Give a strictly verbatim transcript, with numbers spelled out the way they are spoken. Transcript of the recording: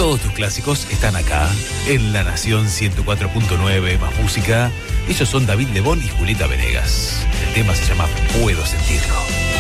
Todos tus clásicos están acá, en La Nación ciento cuatro punto nueve, más música. Ellos son David Lebón y Julieta Venegas. El tema se llama Puedo Sentirlo.